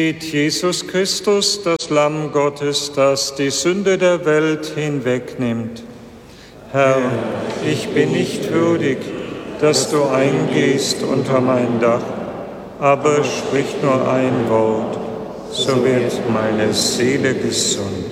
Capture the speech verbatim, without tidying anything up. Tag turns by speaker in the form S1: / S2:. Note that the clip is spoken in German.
S1: Jesus Christus, das Lamm Gottes, das die Sünde der Welt hinwegnimmt. Herr, ich bin nicht würdig, dass du eingehst unter mein Dach, aber sprich nur ein Wort, so wird meine Seele gesund.